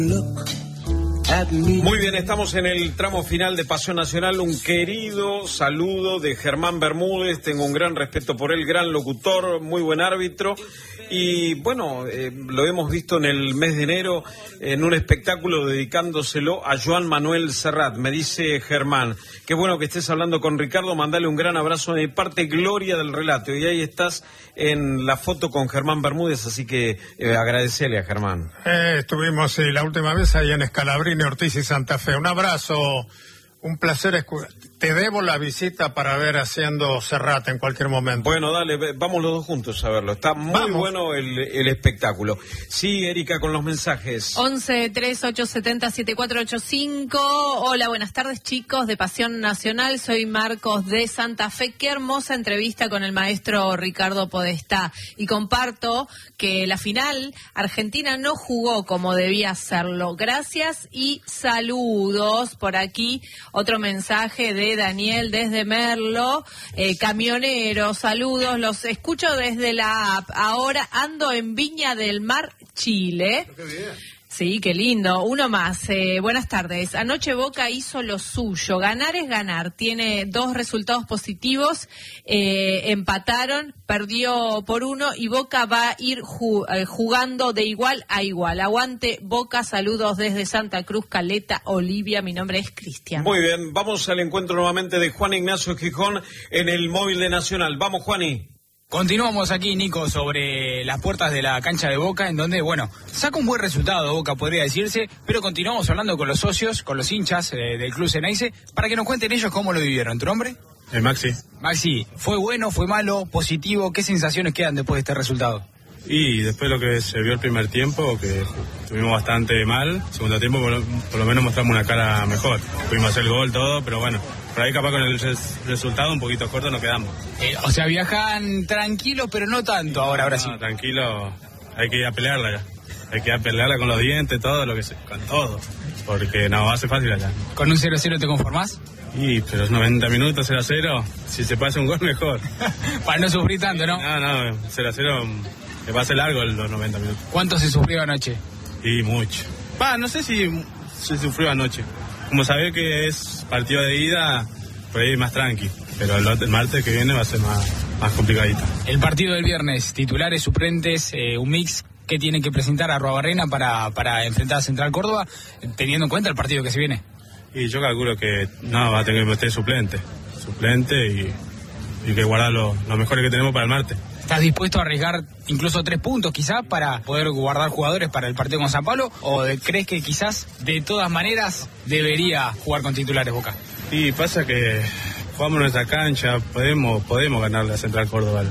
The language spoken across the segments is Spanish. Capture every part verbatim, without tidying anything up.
Muy bien, estamos en el tramo final de Pasión Nacional. Un querido saludo de Germán Bermúdez. Tengo un gran respeto por él, gran locutor, muy buen árbitro. Y bueno, eh, lo hemos visto en el mes de enero en un espectáculo dedicándoselo a Joan Manuel Serrat. Me dice Germán, qué bueno que estés hablando con Ricardo, mandale un gran abrazo de mi parte, gloria del relato. Y ahí estás en la foto con Germán Bermúdez, así que eh, agradecele a Germán. Eh, estuvimos sí, la última vez ahí en Scalabrini, Ortiz y Santa Fe. Un abrazo, un placer escuchar. Te debo la visita para ver haciendo Serrat en cualquier momento. Bueno, dale, vamos los dos juntos a verlo. Está muy vamos. bueno el, el espectáculo. Sí, Erika, con los mensajes. once, tres, ocho, setenta, setenta y cuatro ochenta y cinco. Hola, buenas tardes, chicos de Pasión Nacional. Soy Marcos de Santa Fe. Qué hermosa entrevista con el maestro Ricardo Podestá. Y comparto que la final, Argentina no jugó como debía hacerlo. Gracias y saludos. Por aquí, otro mensaje de Daniel desde Merlo, eh, camionero, saludos, los escucho desde la app, ahora ando en Viña del Mar, Chile. Qué bien. Sí, qué lindo. Uno más. Eh, buenas tardes. Anoche Boca hizo lo suyo. Ganar es ganar. Tiene dos resultados positivos. Eh, empataron, perdió por uno y Boca va a ir ju- eh, jugando de igual a igual. Aguante Boca. Saludos desde Santa Cruz, Caleta, Olivia. Mi nombre es Cristian. Muy bien. Vamos al encuentro nuevamente de Juan Ignacio Gijón en el móvil de Nacional. Vamos, Juani. Continuamos aquí, Nico, sobre las puertas de la cancha de Boca, en donde, bueno, saca un buen resultado Boca, podría decirse, pero continuamos hablando con los socios, con los hinchas eh, del Club Ceneice, para que nos cuenten ellos cómo lo vivieron. ¿Tu nombre? El Maxi. Maxi, ¿fue bueno, fue malo, positivo? ¿Qué sensaciones quedan después de este resultado? Y después lo que se vio el primer tiempo, que estuvimos bastante mal, segundo tiempo por lo, por lo menos mostramos una cara mejor. Pudimos hacer el gol, todo, pero bueno, por ahí capaz con el res, resultado un poquito corto nos quedamos. Eh, o sea, viajan tranquilos, pero no tanto ahora, ahora no, sí. Tranquilo, hay que ir a pelearla ya. Hay que ir a pelearla con los dientes, todo, lo que se, con todo, porque no va a ser fácil allá. ¿Con un cero cero te conformás? Y, pero es noventa minutos, cero a cero, si se pasa un gol mejor. Para no sufrir tanto, ¿no? No, no, cero a cero... Que pase largo los noventa minutos. ¿Cuánto se sufrió anoche? Y mucho. Va, no sé si se sufrió anoche. Como saber que es partido de ida, por ahí más tranqui. Pero el, el martes que viene va a ser más, más complicadito. El partido del viernes, titulares, suplentes, eh, un mix que tienen que presentar a Arruabarrena para, para enfrentar a Central Córdoba, teniendo en cuenta el partido que se viene. Y yo calculo que no, va a tener que meter suplente. Suplente y, y que guardar lo, lo mejores que tenemos para el martes. ¿Estás dispuesto a arriesgar incluso tres puntos quizás para poder guardar jugadores para el partido con San Pablo? ¿O crees que quizás de todas maneras debería jugar con titulares Boca? Y pasa que jugamos en nuestra cancha, podemos podemos ganarle a Central Córdoba.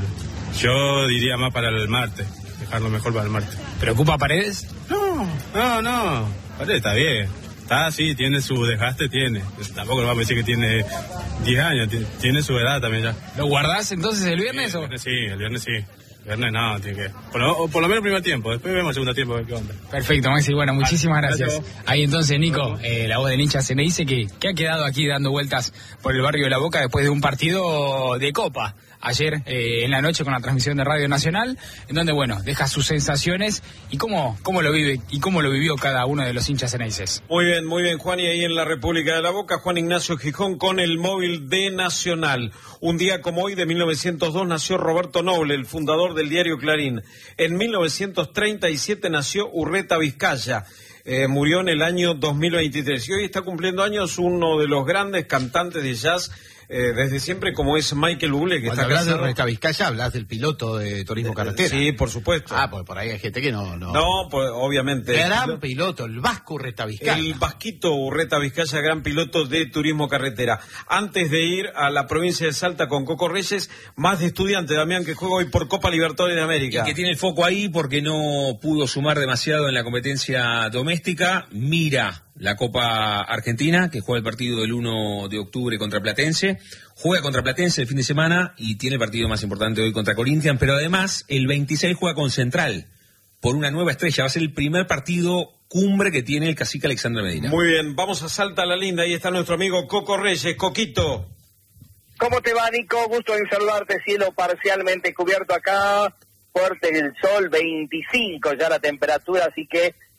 Yo diría más para el martes, dejarlo mejor para el martes. ¿Preocupa Paredes? No, no, no, Paredes está bien. Está, sí, tiene su desgaste, tiene. Tampoco le vamos a decir que tiene diez años, tiene su edad también ya. ¿Lo guardás entonces el viernes? Sí, o? el viernes sí, el viernes sí. El viernes no, tiene que... Por lo, por lo menos el primer tiempo, después vemos el segundo tiempo a ver qué onda. Perfecto, Maxi, bueno, muchísimas gracias. Gracias. Ahí entonces, Nico, eh, la voz del hincha se me dice que, que ha quedado aquí dando vueltas por el barrio de La Boca después de un partido de Copa. Ayer eh, en la noche con la transmisión de Radio Nacional, en donde, bueno, deja sus sensaciones y cómo, cómo lo vive y cómo lo vivió cada uno de los hinchas ceneices. Muy bien, muy bien, Juan, y ahí en la República de la Boca, Juan Ignacio Gijón con el móvil de Nacional. Un día como hoy de mil novecientos dos nació Roberto Noble, el fundador del diario Clarín. En mil novecientos treinta y siete nació Urreta Vizcaya. Eh, murió en el año dos mil veintitrés y hoy está cumpliendo años uno de los grandes cantantes de jazz eh, desde siempre, como es Michael Bublé, que Cuando está hablas de casado. Urreta Vizcaya, hablas del piloto de turismo carretera. Sí, por supuesto. Ah, pues por ahí hay gente que no... No, No, pues obviamente. Gran piloto, el vasco Urreta Vizcaya. El vasquito Urreta Vizcaya, gran piloto de turismo carretera. Antes de ir a la provincia de Salta con Coco Reyes, más de estudiante, Damián, que juega hoy por Copa Libertadores de América. Y que tiene el foco ahí porque no pudo sumar demasiado en la competencia doméstica. Mira la Copa Argentina, que juega el partido del uno de octubre contra Platense. Juega contra Platense el fin de semana y tiene el partido más importante hoy contra Corinthians. Pero además, el veintiséis juega con Central por una nueva estrella. Va a ser el primer partido cumbre que tiene el cacique Alexandre Medina. Muy bien, vamos a Salta la Linda. Ahí está nuestro amigo Coco Reyes. Coquito. ¿Cómo te va, Nico? Gusto en saludarte, cielo parcialmente cubierto acá, fuerte el sol, veinticinco ya la temperatura, así que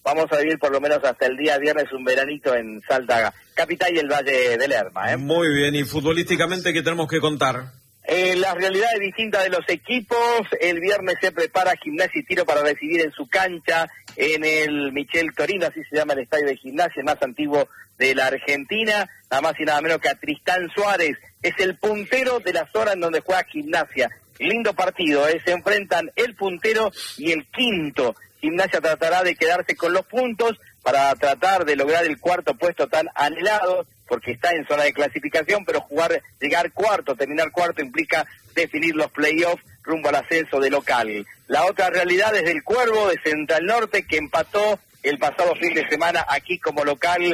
vamos a vivir por lo menos hasta el día viernes un veranito en Salta, capital y el Valle del Lerma. ¿eh? Muy bien, y futbolísticamente, ¿qué tenemos que contar? Eh, las realidades distintas de los equipos. El viernes se prepara Gimnasia y Tiro para recibir en su cancha, en el Michel Torino, así se llama el estadio de Gimnasia, el más antiguo de la Argentina, nada más y nada menos que a Tristán Suárez. Es el puntero de la zona en donde juega Gimnasia. Lindo partido, ¿eh? Se enfrentan el puntero y el quinto. Gimnasia tratará de quedarse con los puntos para tratar de lograr el cuarto puesto tan anhelado, porque está en zona de clasificación, pero jugar, llegar cuarto, terminar cuarto implica definir los playoffs rumbo al ascenso de local. La otra realidad es del Cuervo de Central Norte, que empató el pasado fin de semana aquí como local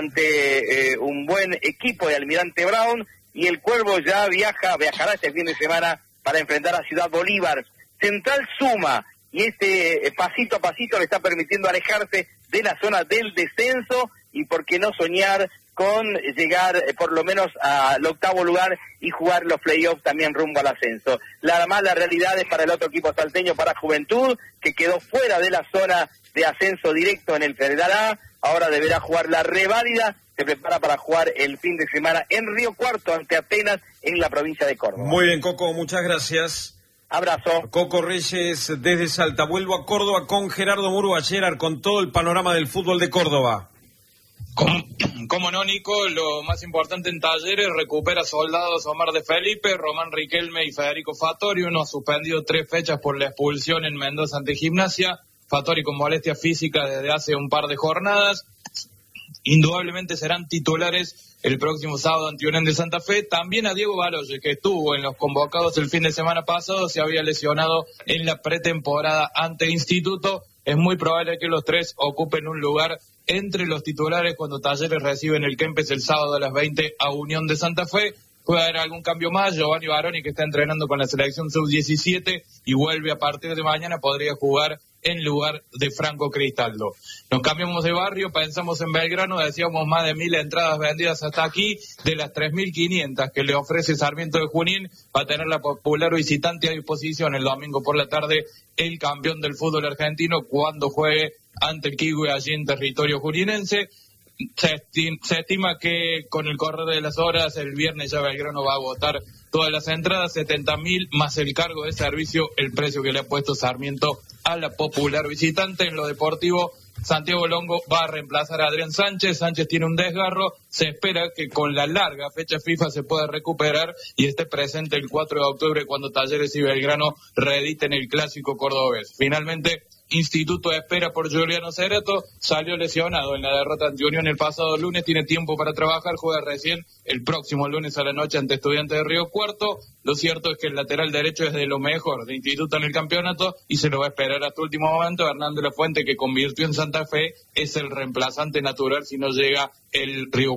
ante eh, un buen equipo de Almirante Brown, y el Cuervo ya viaja, viajará este fin de semana para enfrentar a Ciudad Bolívar. Central suma, y este eh, pasito a pasito le está permitiendo alejarse de la zona del descenso, y por qué no soñar con llegar eh, por lo menos al octavo lugar y jugar los playoffs también rumbo al ascenso. La mala realidad es para el otro equipo salteño, para Juventud, que quedó fuera de la zona de ascenso directo en el Federal A, ahora deberá jugar la reválida, se prepara para jugar el fin de semana en Río Cuarto ante Atenas en la provincia de Córdoba. Muy bien, Coco, muchas gracias. Abrazo. Coco Reyes desde Salta. Vuelvo a Córdoba con Gerardo Murúa con todo el panorama del fútbol de Córdoba. Como, como no, Nico, lo más importante en Talleres, recupera soldados Omar de Felipe, Román Riquelme y Federico Fattori. Uno ha suspendido tres fechas por la expulsión en Mendoza ante Gimnasia. Fattori con molestia física desde hace un par de jornadas. Indudablemente serán titulares el próximo sábado ante Unión de Santa Fe. También a Diego Baloye, que estuvo en los convocados el fin de semana pasado, se había lesionado en la pretemporada ante Instituto. Es muy probable que los tres ocupen un lugar entre los titulares cuando Talleres reciben el Kempes el sábado a las veinte a Unión de Santa Fe. Puede haber algún cambio más. Giovanni Baroni, que está entrenando con la selección sub diecisiete y vuelve a partir de mañana, podría jugar en lugar de Franco Cristaldo. Nos cambiamos de barrio, pensamos en Belgrano, decíamos más de mil entradas vendidas hasta aquí, de las tres mil quinientas que le ofrece Sarmiento de Junín, va a tener la popular visitante a disposición el domingo por la tarde, el campeón del fútbol argentino, cuando juegue ante el Quigüe allí en territorio juninense. Se estima, se estima que con el correr de las horas, el viernes ya Belgrano va a agotar todas las entradas, setenta mil más el cargo de servicio, el precio que le ha puesto Sarmiento a la popular visitante. En lo deportivo, Santiago Longo va a reemplazar a Adrián Sánchez. Sánchez tiene un desgarro, se espera que con la larga fecha FIFA se pueda recuperar y esté presente el cuatro de octubre cuando Talleres y Belgrano reediten el clásico cordobés. Finalmente, Instituto espera por Juliano Cereto, salió lesionado en la derrota ante Unión el pasado lunes, tiene tiempo para trabajar, juega recién el próximo lunes a la noche ante Estudiantes de Río Cuarto. Lo cierto es que el lateral derecho es de lo mejor de Instituto en el campeonato y se lo va a esperar hasta último momento. Hernando La Fuente, que convirtió en Santa Fe, es el reemplazante natural si no llega el Río